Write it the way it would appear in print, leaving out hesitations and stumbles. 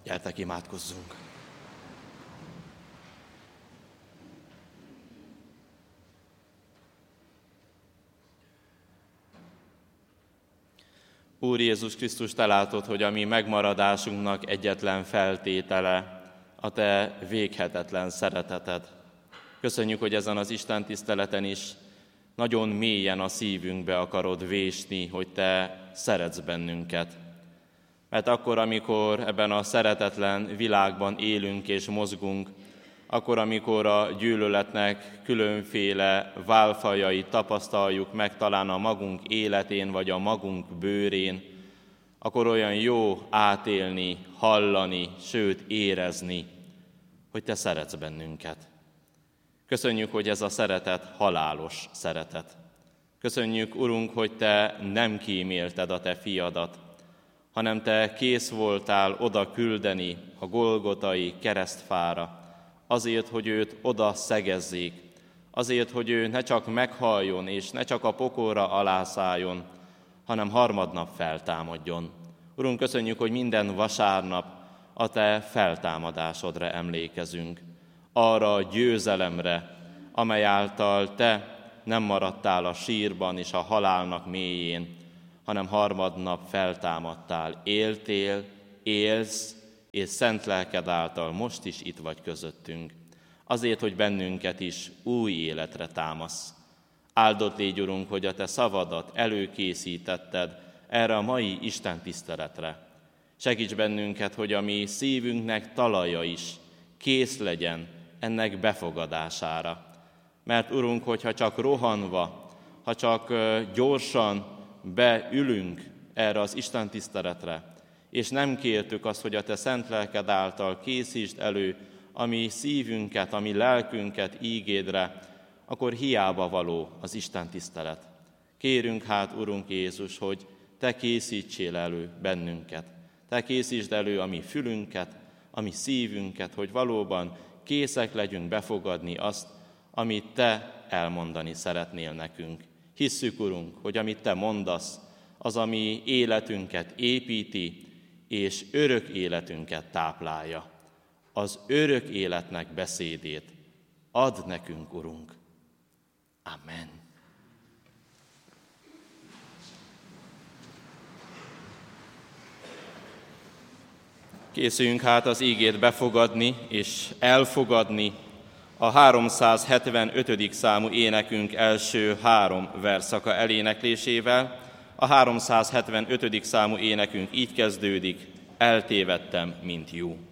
Gyertek, imádkozzunk! Úr Jézus Krisztus, te látod, hogy a mi megmaradásunknak egyetlen feltétele a te véghetetlen szereteted. Köszönjük, hogy ezen az Isten tiszteleten is nagyon mélyen a szívünkbe akarod vésni, hogy te szeretsz bennünket. Mert akkor, amikor ebben a szeretetlen világban élünk és mozgunk, akkor, amikor a gyűlöletnek különféle válfajait tapasztaljuk meg talán a magunk életén vagy a magunk bőrén, akkor olyan jó átélni, hallani, sőt érezni, hogy te szeretsz bennünket. Köszönjük, hogy ez a szeretet halálos szeretet. Köszönjük, Urunk, hogy te nem kímélted a te fiadat, hanem te kész voltál oda küldeni a Golgotai keresztfára, azért, hogy őt oda szegezzék, azért, hogy ő ne csak meghalljon és ne csak a pokolra alászálljon, hanem harmadnap feltámadjon. Urunk, köszönjük, hogy minden vasárnap a te feltámadásodra emlékezünk, arra a győzelemre, amely által te nem maradtál a sírban és a halálnak mélyén, hanem harmadnap feltámadtál, éltél, élsz, és szent lelked által most is itt vagy közöttünk, azért, hogy bennünket is új életre támasz. Áldott légy, Urunk, hogy a te szavadat előkészítetted erre a mai Isten tiszteletre. Segíts bennünket, hogy a mi szívünknek talaja is kész legyen ennek befogadására. Mert, Urunk, hogyha csak rohanva, ha csak gyorsan beülünk erre az Isten tiszteletre, és nem kértük azt, hogy a te szent lelked által készítsd elő a mi szívünket, a mi lelkünket ígédre, akkor hiába való az Isten tisztelet. Kérünk hát, Urunk Jézus, hogy te készítsél elő bennünket. Te készítsd elő a mi fülünket, a mi szívünket, hogy valóban készek legyünk befogadni azt, amit te elmondani szeretnél nekünk. Hisszük, Urunk, hogy amit te mondasz, az a mi életünket építi, és örök életünket táplálja. Az örök életnek beszédét add nekünk, Urunk. Amen. Készüljünk hát az ígét befogadni és elfogadni a 375. számú énekünk első 3 versszaka eléneklésével. A 375. számú énekünk így kezdődik: eltévedtem, mint jó.